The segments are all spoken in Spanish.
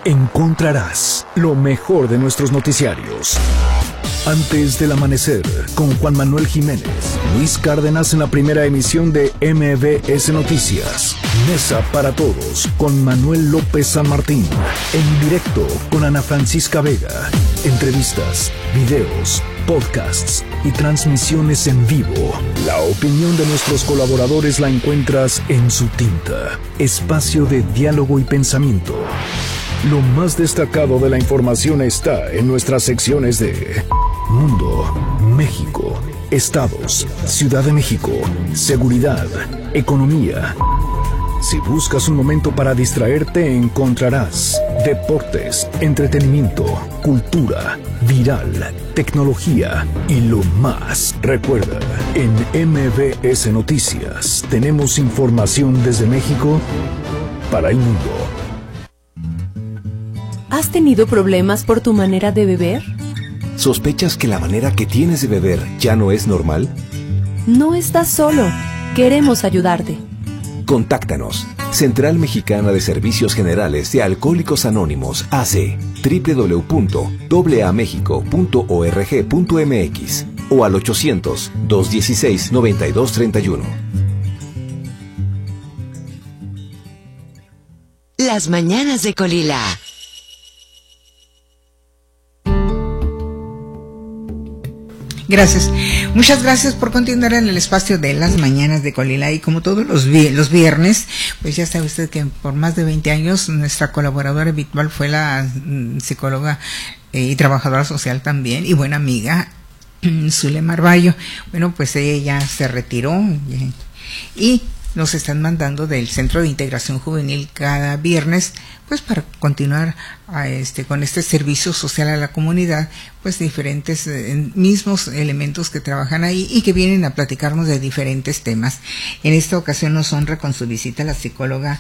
encontrarás lo mejor de nuestros noticiarios. Antes del amanecer, con Juan Manuel Jiménez, Luis Cárdenas en la primera emisión de MBS Noticias. Mesa para Todos, con Manuel López San Martín. En directo, con Ana Francisca Vega. Entrevistas, videos, podcasts y transmisiones en vivo. La opinión de nuestros colaboradores la encuentras en Su Tinta, espacio de diálogo y pensamiento. Lo más destacado de la información está en nuestras secciones de Mundo, México, Estados, Ciudad de México, Seguridad, Economía. Si buscas un momento para distraerte, encontrarás deportes, entretenimiento, cultura, viral, tecnología y lo más. Recuerda, en MBS Noticias tenemos información desde México para el mundo. ¿Has tenido problemas por tu manera de beber? ¿Sospechas que la manera que tienes de beber ya no es normal? No estás solo. Queremos ayudarte. Contáctanos. Central Mexicana de Servicios Generales de Alcohólicos Anónimos, AC, www.aamexico.org.mx o al 800-216-9231. Las mañanas de Colila. Gracias. Muchas gracias por continuar en el espacio de las mañanas de Colila. Y como todos los viernes, pues ya sabe usted que por más de 20 años nuestra colaboradora habitual fue la psicóloga y trabajadora social también y buena amiga Zulema Arballo. Bueno, pues ella ya se retiró y nos están mandando del Centro de Integración Juvenil cada viernes, pues para continuar con este servicio social a la comunidad, pues diferentes mismos elementos que trabajan ahí y que vienen a platicarnos de diferentes temas. En esta ocasión nos honra con su visita la psicóloga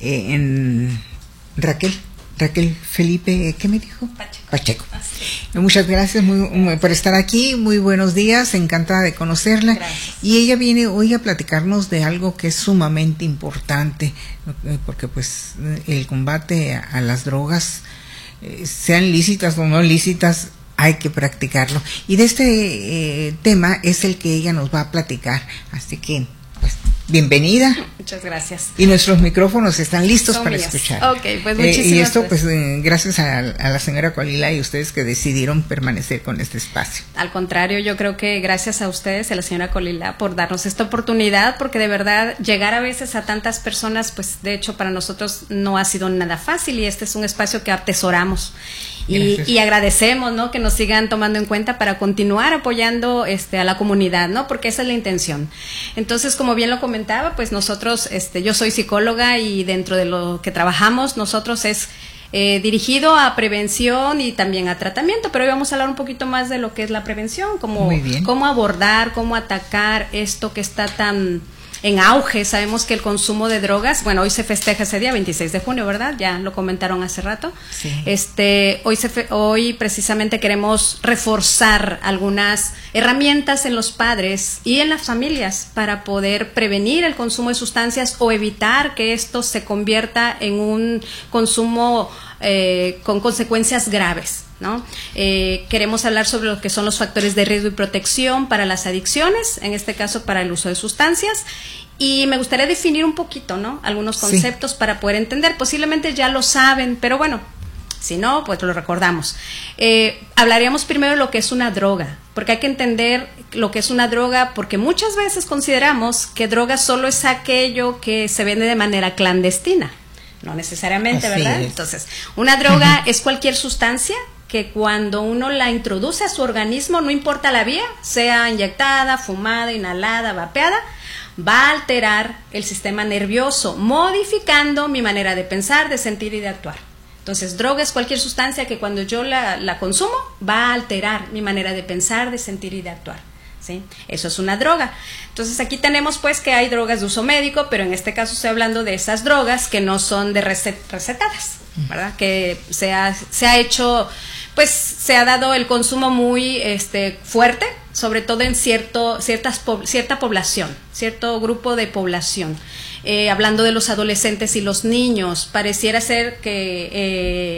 Raquel Felipe, ¿qué me dijo? Pacheco. Muchas gracias por estar aquí, muy buenos días, encantada de conocerla. Gracias. Y ella viene hoy a platicarnos de algo que es sumamente importante, porque pues el combate a las drogas, sean lícitas o no lícitas, hay que practicarlo. Y de este tema es el que ella nos va a platicar, así que pues bienvenida. Muchas gracias. Y nuestros micrófonos están listos Son para míos. escuchar. Ok, pues muchísimas y esto gracias. pues gracias a la señora Colila y ustedes que decidieron permanecer con este espacio. Al contrario, yo creo que gracias a ustedes, a la señora Colila, por darnos esta oportunidad, porque de verdad llegar a veces a tantas personas, pues de hecho para nosotros no ha sido nada fácil y este es un espacio que atesoramos. Y agradecemos, ¿no?, que nos sigan tomando en cuenta para continuar apoyando a la comunidad, ¿no?, porque esa es la intención. Entonces, como bien lo comentaba, pues nosotros, yo soy psicóloga y dentro de lo que trabajamos nosotros es dirigido a prevención y también a tratamiento, pero hoy vamos a hablar un poquito más de lo que es la prevención, cómo abordar, cómo atacar esto que está tan en auge. Sabemos que el consumo de drogas, bueno, hoy se festeja ese día, 26 de junio, ¿verdad? Ya lo comentaron hace rato. Sí. Hoy precisamente queremos reforzar algunas herramientas en los padres y en las familias para poder prevenir el consumo de sustancias o evitar que esto se convierta en un consumo con consecuencias graves, ¿no? Queremos hablar sobre lo que son los factores de riesgo y protección para las adicciones, en este caso para el uso de sustancias, y me gustaría definir un poquito, ¿no?, algunos conceptos para poder entender. Posiblemente ya lo saben, pero bueno, si no, pues lo recordamos. Hablaríamos primero de lo que es una droga, porque hay que entender lo que es una droga, porque muchas veces consideramos que droga solo es aquello que se vende de manera clandestina. No necesariamente, Así ¿verdad? es. Entonces, una droga es cualquier sustancia que cuando uno la introduce a su organismo, no importa la vía, sea inyectada, fumada, inhalada, vapeada, va a alterar el sistema nervioso, modificando mi manera de pensar, de sentir y de actuar. Entonces, droga es cualquier sustancia que cuando yo la consumo, va a alterar mi manera de pensar, de sentir y de actuar. ¿Sí? Eso es una droga. Entonces aquí tenemos pues que hay drogas de uso médico, pero en este caso estoy hablando de esas drogas que no son de recetadas, ¿verdad? Que se ha hecho, pues se ha dado el consumo muy fuerte, sobre todo en cierta población, cierto grupo de población. Hablando de los adolescentes y los niños, pareciera ser que